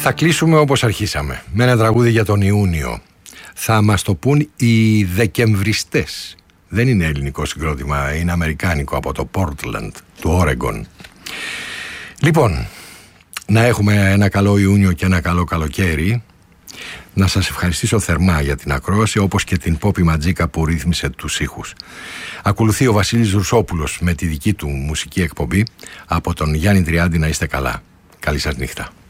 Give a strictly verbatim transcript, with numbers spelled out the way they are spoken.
Θα κλείσουμε όπως αρχίσαμε, με ένα τραγούδι για τον Ιούνιο. Θα μας το πούν οι Δεκεμβριστές. Δεν είναι ελληνικό συγκρότημα, είναι αμερικάνικο, από το Portland, του Oregon. Λοιπόν, να έχουμε ένα καλό Ιούνιο και ένα καλό καλοκαίρι. Να σας ευχαριστήσω θερμά για την ακρόαση, όπως και την Πόπη Ματζίκα που ρύθμισε τους ήχους. Ακολουθεί ο Βασίλης Ρουσόπουλος με τη δική του μουσική εκπομπή. Από τον Γιάννη Τριάντη, να είστε καλά. Καλή σας νύχτα.